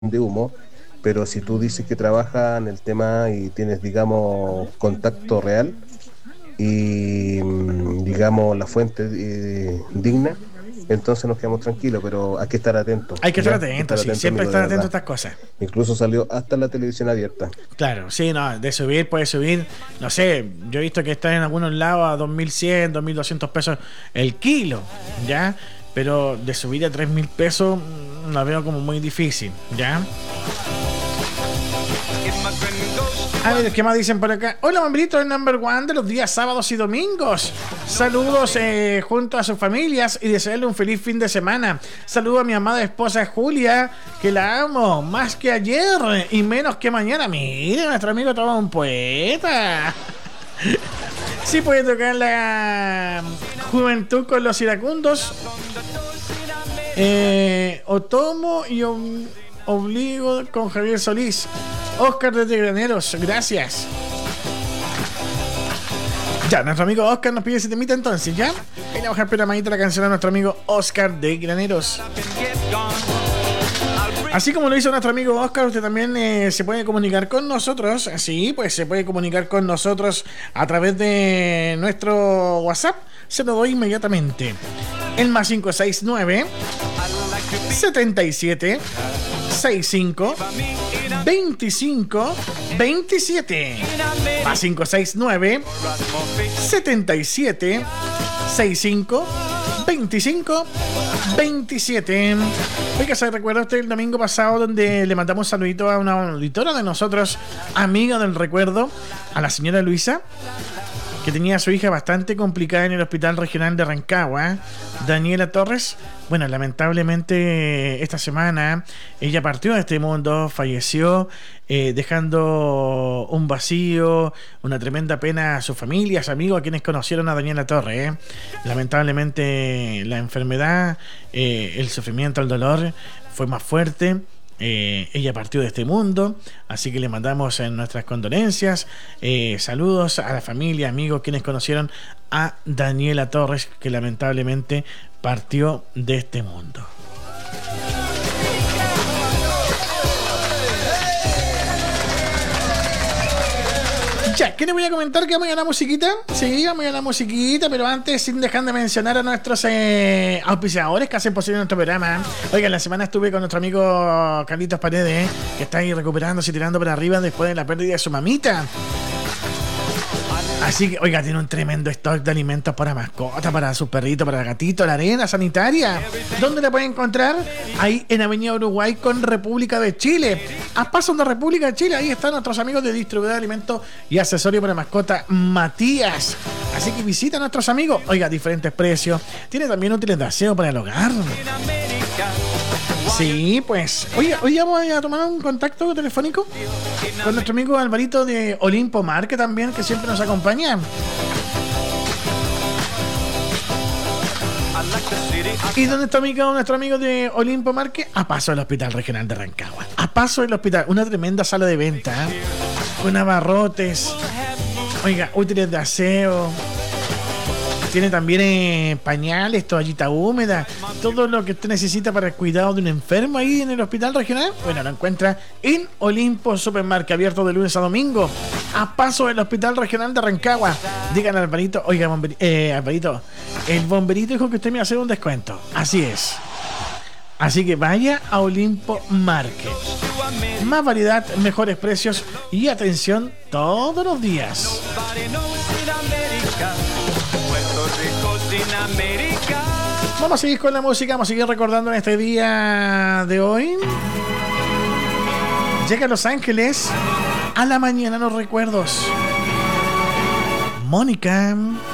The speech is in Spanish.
de humo, pero si tú dices que trabajas en el tema y tienes, digamos, contacto real y, digamos, la fuente digna, entonces nos quedamos tranquilos, pero hay que estar atentos, Hay que estar ¿ya? Hay que atento, estar sí, atento, siempre amigo, de estar atento a verdad. estas cosas. Incluso salió hasta la televisión abierta. Claro, sí, no, de subir puede subir, no sé, yo he visto que está en algunos lados a 2.100, 2.200 pesos el kilo, ¿ya? Pero de subir a 3.000 pesos la veo como muy difícil, ¿ya? A ver, ¿qué más dicen por acá? Hola, mambrito, el number one de los días sábados y domingos. Saludos junto a sus familias y desearle un feliz fin de semana. Saludo a mi amada esposa Julia, que la amo más que ayer y menos que mañana. Mire, nuestro amigo todo un poeta. Sí puede tocar la juventud con los iracundos. Otomo y Obligo con Javier Solís. Oscar de Graneros, gracias. Ya, nuestro amigo Oscar nos pide ese temita entonces, ¿ya? Voy a bajar peramadita la canción a nuestro amigo Oscar de Graneros. Así como lo hizo nuestro amigo Oscar, usted también se puede comunicar con nosotros. Sí, pues se puede comunicar con nosotros a través de nuestro WhatsApp. Se lo doy inmediatamente. El más 569 77 65 25 27 más 569 77 65 25 27. Oiga, ¿se recuerda usted el domingo pasado donde le mandamos un saludito a una auditora de nosotros, amiga del recuerdo, a la señora Luisa, que tenía a su hija bastante complicada en el Hospital Regional de Rancagua, Daniela Torres? Bueno, lamentablemente esta semana ella partió de este mundo, falleció, dejando un vacío, una tremenda pena a sus familias, amigos, a quienes conocieron a Daniela Torres. Lamentablemente la enfermedad, el sufrimiento, el dolor fue más fuerte. Ella partió de este mundo, así que le mandamos nuestras condolencias, saludos a la familia, amigos, quienes conocieron a Daniela Torres, que lamentablemente partió de este mundo. Ya, ¿qué les voy a comentar? Que vamos a la musiquita. Sí, vamos a la musiquita, pero antes, sin dejar de mencionar a nuestros auspiciadores que hacen posible nuestro programa. Oiga, la semana estuve con nuestro amigo Carlitos Paredes, que está ahí recuperándose y tirando para arriba después de la pérdida de su mamita. Así que, oiga, tiene un tremendo stock de alimentos para mascota, para sus perritos, para gatito, la arena sanitaria. ¿Dónde la pueden encontrar? Ahí en Avenida Uruguay con República de Chile. A paso de República de Chile, ahí están nuestros amigos de distribuidor de alimentos y accesorio para mascota Matías. Así que visita a nuestros amigos. Oiga, diferentes precios. Tiene también útiles de aseo para el hogar. Sí, pues. Oye, hoy vamos a tomar un contacto telefónico con nuestro amigo Alvarito de Olimpo Marque también, que siempre nos acompaña. ¿Y dónde está nuestro amigo de Olimpo Marque? A paso del Hospital Regional de Rancagua. A paso del hospital. Una tremenda sala de venta, con abarrotes. Oiga, útiles de aseo. Tiene también pañales, toallita húmeda, todo lo que usted necesita para el cuidado de un enfermo ahí en el hospital regional. Bueno, lo encuentra en Olimpo Supermarket, abierto de lunes a domingo, a paso del hospital regional de Rancagua. Díganle al Alvarito, oiga, Alvarito, el bomberito dijo que usted me hace un descuento. Así es. Así que vaya a Olimpo Market. Más variedad, mejores precios y atención todos los días. Vamos a seguir con la música, vamos a seguir recordando en este día de hoy. Llega a Los Ángeles a la mañana los recuerdos. Mónica.